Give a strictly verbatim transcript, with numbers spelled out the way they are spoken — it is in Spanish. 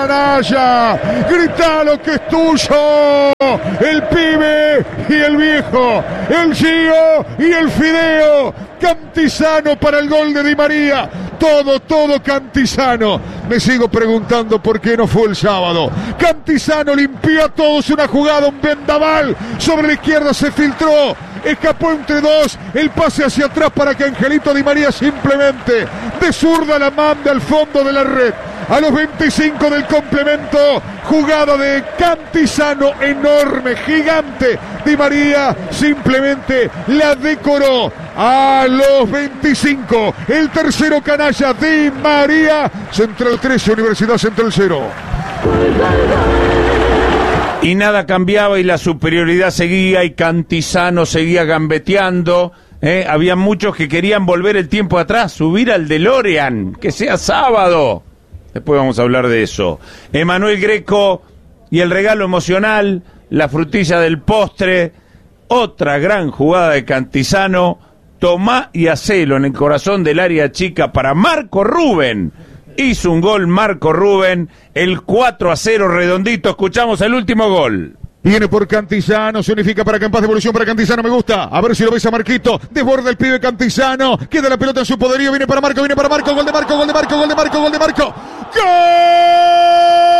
canalla. Grita lo que es tuyo. El pibe y el viejo. El Gio y el Fideo. Cantizano para el gol de Di María. Todo, todo Cantizano. Me sigo preguntando por qué no fue el sábado. Cantizano limpió a todos una jugada, un vendaval. Sobre la izquierda se filtró. Escapó entre dos, el pase hacia atrás para que Angelito Di María simplemente de zurda la mande al fondo de la red. A los veinticinco del complemento, jugada de Cantizano enorme, gigante. Di María simplemente la decoró. A los veinticinco, el tercero canalla, Di María. Central trece, Universidad Central cero. Y nada cambiaba y la superioridad seguía y Cantizano seguía gambeteando. ¿eh? Había muchos que querían volver el tiempo atrás, subir al DeLorean, que sea sábado. Después vamos a hablar de eso. Emanuel Greco y el regalo emocional, la frutilla del postre, otra gran jugada de Cantizano. Tomá y hacelo en el corazón del área chica para Marco Rubén. Hizo un gol Marco Rubén, el cuatro a cero redondito. Escuchamos el último gol. Viene por Cantizano, se unifica para que en paz de evolución para Cantizano, me gusta. A ver si lo ves a Marquito. Desborda el pibe Cantizano. Queda la pelota en su poderío. Viene para Marco, viene para Marco. Gol de Marco, gol de Marco, gol de Marco, gol de Marco. ¡Gol!